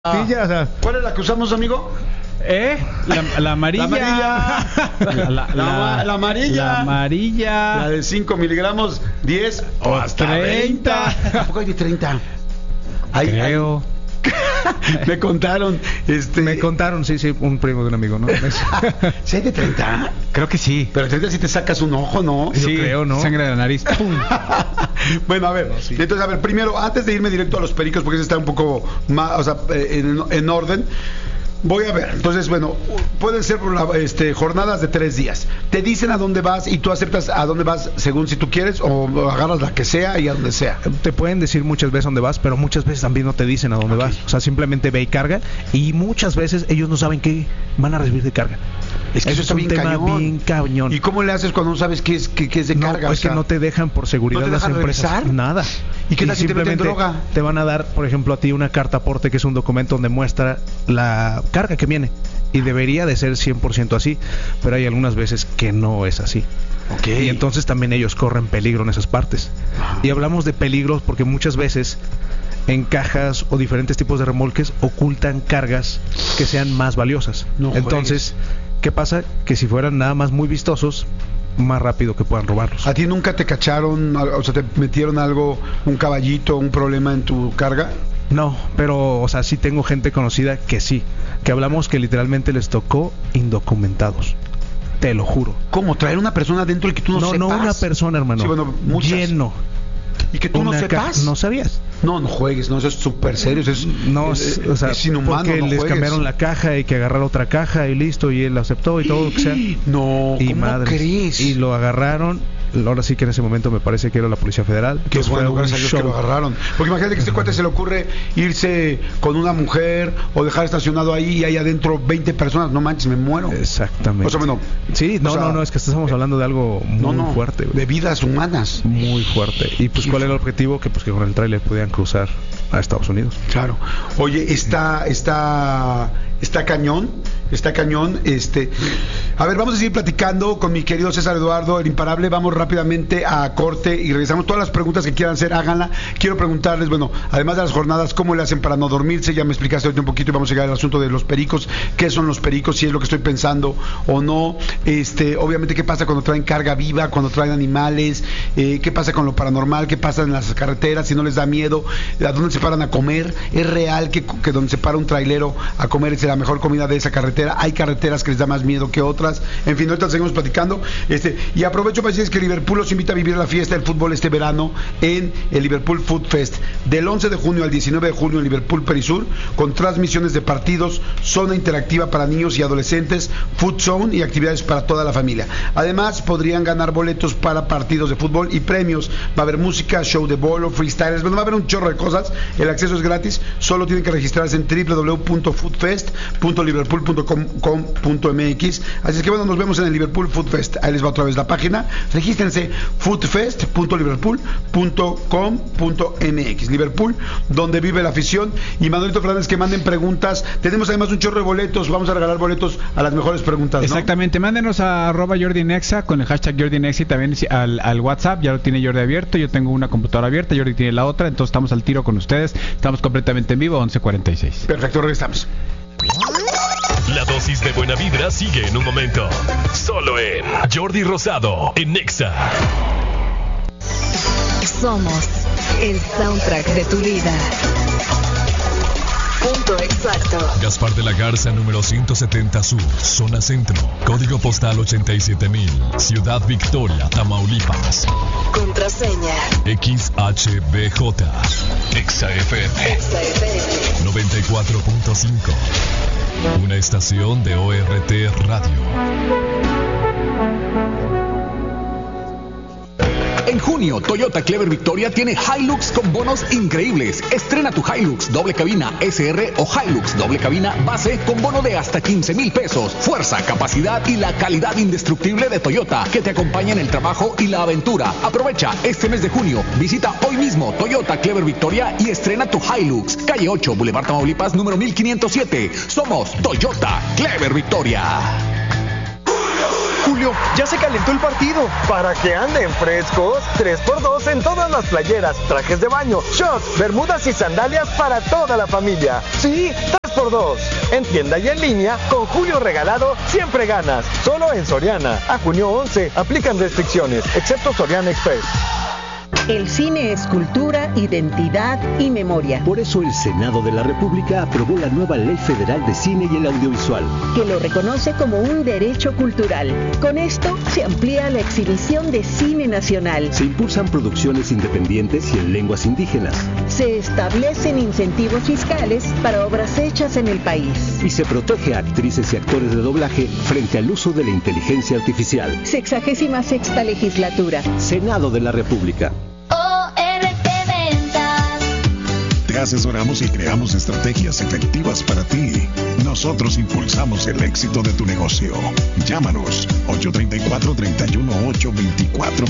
O sea, ¿Cuál es la que usamos, amigo? La amarilla. La amarilla. La amarilla. La de 5 miligramos, 10 o hasta 30. ¿Tampoco hay de 30? Creo. Me contaron. Me contaron, sí, un primo de un amigo, ¿no? ¿Sí hay de 30? Creo que sí. Pero 30 si te sacas un ojo, ¿no? Sí, yo creo, ¿no? Sangre de la nariz. ¡Pum! Bueno, a ver, No, sí. entonces, a ver, primero, antes de irme directo a los pericos, porque ese está un poco más, o sea, en orden. Voy a ver, entonces, bueno, pueden ser jornadas de 3 días. Te dicen a dónde vas y tú aceptas a dónde vas según si tú quieres, o agarras la que sea y a donde sea. Te pueden decir muchas veces dónde vas, pero muchas veces también no te dicen a dónde vas. O sea, simplemente ve y carga. Y muchas veces ellos no saben qué van a recibir de carga. Es que eso está es un bien tema cañón. bien cañón. ¿Y cómo le haces cuando no sabes qué es de carga? No, es que no te dejan por seguridad ¿no te las dejan empresas. revisar? Nada. ¿Y qué tal si te meten droga? Te van a dar, por ejemplo, a ti una carta aporte, que es un documento donde muestra la carga que viene. Y debería de ser 100% así, pero hay algunas veces que no es así. Okay. Y entonces también ellos corren peligro en esas partes. Y hablamos de peligros porque muchas veces en cajas o diferentes tipos de remolques ocultan cargas que sean más valiosas. No entonces, ¿qué pasa? Que si fueran nada más muy vistosos, más rápido que puedan robarlos. ¿A ti nunca te cacharon, o sea, te metieron algo, un caballito, un problema en tu carga? No, pero, o sea, sí tengo gente conocida que sí. Que hablamos que literalmente les tocó indocumentados. Te lo juro. ¿Cómo? ¿Traer una persona dentro y que tú no sepas? No una persona, hermano. Sí, bueno, muchas. Lleno. ¿Y que tú no sepas? No sabías. No juegues, no, eso es súper serio, eso es, No, o sea, es inhumano, porque no les juegues. cambiaron la caja y que agarrar otra caja y listo, y él aceptó y todo lo que sea. No, Y ¿cómo madres. crees? Y lo agarraron. Ahora sí que en ese momento me parece que era la Policía Federal. Qué fue bueno, un gracias a Dios que show. lo agarraron. Porque imagínate que a este cuate se le ocurre irse con una mujer o dejar estacionado ahí y hay adentro 20 personas. No manches, me muero. Exactamente. O sea, bueno, Sí, o sea, no, es que estamos hablando de algo muy fuerte, güey. de vidas humanas. Muy fuerte. Y pues, ¿cuál era el objetivo? Que pues que con el tráiler pudieran cruzar a Estados Unidos. Claro. Oye, está cañón. A ver, vamos a seguir platicando con mi querido César Eduardo, el imparable. Vamos rápidamente a corte y regresamos. Todas las preguntas que quieran hacer, háganla. Quiero preguntarles, bueno, además de las jornadas, ¿cómo le hacen para no dormirse? Ya me explicaste ahorita un poquito y vamos a llegar al asunto de los pericos. ¿Qué son los pericos? Si es lo que estoy pensando o no. Obviamente, ¿qué pasa cuando traen carga viva, cuando traen animales? ¿Qué pasa con lo paranormal? ¿Qué pasa en las carreteras? Si no les da miedo, ¿a dónde se paran a comer? ¿Es real que donde se para un trailero a comer es la mejor comida de esa carretera? Hay carreteras que les da más miedo que otras. En fin, ahorita seguimos platicando. Y aprovecho para decirles que Liverpool los invita a vivir la fiesta del fútbol este verano en el Liverpool Food Fest. Del 11 de junio al 19 de junio en Liverpool Perisur, con transmisiones de partidos, zona interactiva para niños y adolescentes, food zone y actividades para toda la familia. Además, podrían ganar boletos para partidos de fútbol y premios. Va a haber música, show de bolo, freestyles. Bueno, va a haber un chorro de cosas. El acceso es gratis. Solo tienen que registrarse en www.foodfest.liverpool.com.mx. Así es que bueno, nos vemos en el Liverpool Food Fest. Ahí les va otra vez la página. Regístrense, foodfest.liverpool.com.mx. Liverpool, donde vive la afición. Y Manuelito Fernández, que manden preguntas. Tenemos además un chorro de boletos. Vamos a regalar boletos a las mejores preguntas, ¿no? Exactamente, mándenos a @JordiNexa con el hashtag JordiNexa y también al WhatsApp. Ya lo tiene Jordi abierto, yo tengo una computadora abierta, Jordi tiene la otra, entonces estamos al tiro con ustedes. Estamos completamente en vivo, 11:46. Perfecto, regresamos. La dosis de buena vibra sigue en un momento. Solo en Jordi Rosado en Nexa. Somos el soundtrack de tu vida. Punto exacto. Gaspar de la Garza, número 170 Sur, zona centro. Código postal 87,000. Ciudad Victoria, Tamaulipas. Contraseña. XHBJ. Nexa FM. XFM. 94.5. Una estación de ORT Radio. En junio, Toyota Clever Victoria tiene Hilux con bonos increíbles. Estrena tu Hilux doble cabina SR o Hilux doble cabina base con bono de hasta 15,000 pesos. Fuerza, capacidad y la calidad indestructible de Toyota que te acompaña en el trabajo y la aventura. Aprovecha este mes de junio. Visita hoy mismo Toyota Clever Victoria y estrena tu Hilux. Calle 8, Boulevard Tamaulipas, número 1507. Somos Toyota Clever Victoria. Julio, ya se calentó el partido. Para que anden frescos, 3x2 en todas las playeras, trajes de baño, shorts, bermudas y sandalias para toda la familia. Sí, 3x2. En tienda y en línea, con Julio regalado, siempre ganas. Solo en Soriana. A junio 11, aplican restricciones, excepto Soriana Express. El cine es cultura, identidad y memoria. Por eso el Senado de la República aprobó la nueva Ley Federal de Cine y el Audiovisual, que lo reconoce como un derecho cultural. Con esto se amplía la exhibición de cine nacional. Se impulsan producciones independientes y en lenguas indígenas. Se establecen incentivos fiscales para obras hechas en el país. Y se protege a actrices y actores de doblaje frente al uso de la inteligencia artificial. 66ª legislatura. Senado de la República. Te asesoramos y creamos estrategias efectivas para ti. Nosotros impulsamos el éxito de tu negocio. Llámanos 834-318-2424.